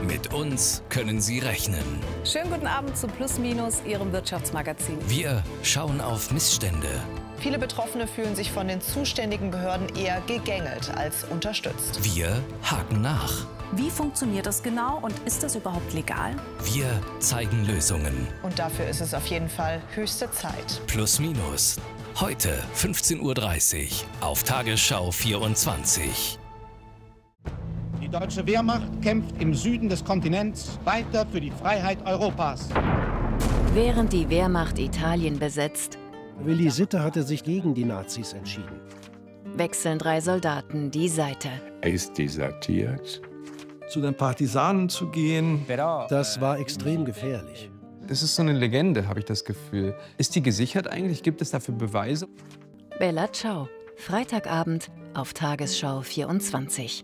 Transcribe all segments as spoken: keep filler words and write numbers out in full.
Mit uns können Sie rechnen. Schönen guten Abend zu Plus Minus, Ihrem Wirtschaftsmagazin. Wir schauen auf Missstände. Viele Betroffene fühlen sich von den zuständigen Behörden eher gegängelt als unterstützt. Wir haken nach. Wie funktioniert das genau und ist das überhaupt legal? Wir zeigen Lösungen. Und dafür ist es auf jeden Fall höchste Zeit. Plus Minus. Heute fünfzehn Uhr dreißig auf Tagesschau vierundzwanzig. Die deutsche Wehrmacht kämpft im Süden des Kontinents weiter für die Freiheit Europas. Während die Wehrmacht Italien besetzt, Willi Sitte hatte sich gegen die Nazis entschieden. wechseln drei Soldaten die Seite. Er ist desertiert. Zu den Partisanen zu gehen. Das war extrem gefährlich. Das ist so eine Legende, habe ich das Gefühl. Ist die gesichert eigentlich? Gibt es dafür Beweise? Bella Ciao, Freitagabend auf Tagesschau vierundzwanzig.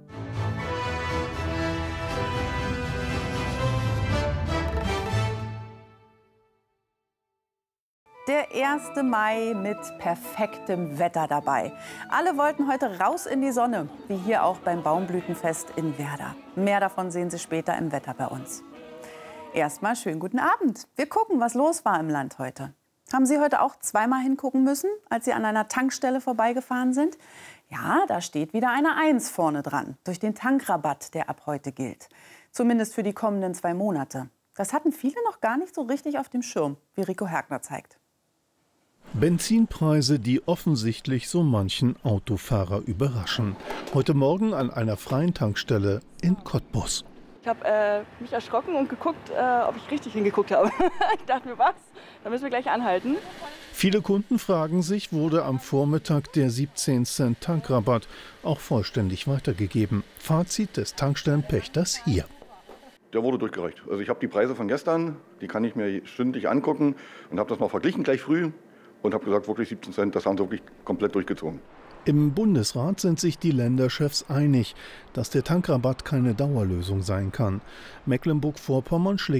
Der erste Mai mit perfektem Wetter dabei. Alle wollten heute raus in die Sonne, wie hier auch beim Baumblütenfest in Werder. Mehr davon sehen Sie später im Wetter bei uns. Erstmal schönen guten Abend. Wir gucken, was los war im Land heute. Haben Sie heute auch zweimal hingucken müssen, als Sie an einer Tankstelle vorbeigefahren sind? Ja, da steht wieder eine Eins vorne dran, durch den Tankrabatt, der ab heute gilt. Zumindest für die kommenden zwei Monate. Das hatten viele noch gar nicht so richtig auf dem Schirm, wie Rico Hergner zeigt. Benzinpreise, die offensichtlich so manchen Autofahrer überraschen. Heute Morgen an einer freien Tankstelle in Cottbus. Ich habe äh, mich erschrocken und geguckt, äh, ob ich richtig hingeguckt habe. Ich dachte mir, was? Da müssen wir gleich anhalten. Viele Kunden fragen sich, wurde am Vormittag der siebzehn Cent Tankrabatt auch vollständig weitergegeben. Fazit des Tankstellenpächters hier. Der wurde durchgereicht. Also ich habe die Preise von gestern, die kann ich mir stündlich angucken und habe das mal verglichen gleich früh. Und habe gesagt, wirklich siebzehn Cent, das haben sie wirklich komplett durchgezogen. Im Bundesrat sind sich die Länderchefs einig, dass der Tankrabatt keine Dauerlösung sein kann. Mecklenburg-Vorpommern schlägt